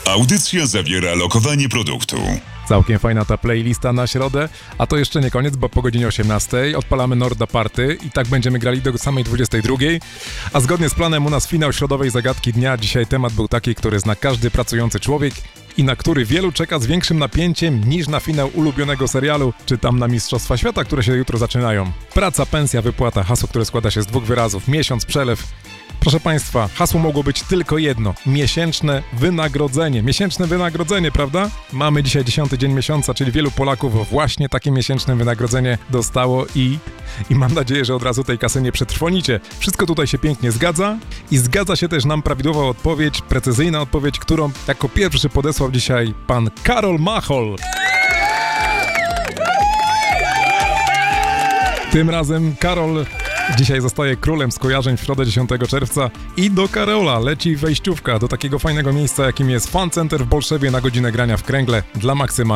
Audycja zawiera lokowanie produktu. Całkiem fajna ta playlista na środę, a to jeszcze nie koniec, bo po godzinie 18 odpalamy Norda Party i tak będziemy grali do samej 22. A zgodnie z planem u nas finał środowej zagadki dnia. Dzisiaj temat był taki, który zna każdy pracujący człowiek i na który wielu czeka z większym napięciem niż na finał ulubionego serialu, czy tam na Mistrzostwa Świata, które się jutro zaczynają. Praca, pensja, wypłata, hasło, które składa się z dwóch wyrazów, miesiąc, przelew. Proszę Państwa, hasło mogło być tylko jedno. Miesięczne wynagrodzenie. Miesięczne wynagrodzenie, prawda? Mamy dzisiaj 10 dzień miesiąca, czyli wielu Polaków właśnie takie miesięczne wynagrodzenie dostało i mam nadzieję, że od razu tej kasy nie przetrwonicie. Wszystko tutaj się pięknie zgadza i zgadza się też nam prawidłowa odpowiedź, precyzyjna odpowiedź, którą jako pierwszy podesłał dzisiaj pan Karol Machol. Tym razem Karol dzisiaj zostaje królem skojarzeń w środę 10 czerwca i do Karola leci wejściówka do takiego fajnego miejsca, jakim jest Fan Center w Bolszewie na godzinę grania w kręgle dla Maksyma.